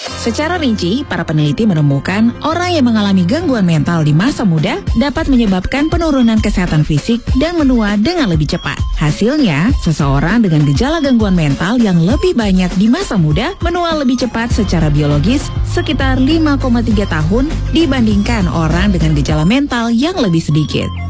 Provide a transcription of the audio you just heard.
Secara rinci, para peneliti menemukan orang yang mengalami gangguan mental di masa muda dapat menyebabkan penurunan kesehatan fisik dan menua dengan lebih cepat. Hasilnya, seseorang dengan gejala gangguan mental yang lebih banyak di masa muda menua lebih cepat secara biologis sekitar 5,3 tahun dibandingkan orang dengan gejala mental yang lebih sedikit.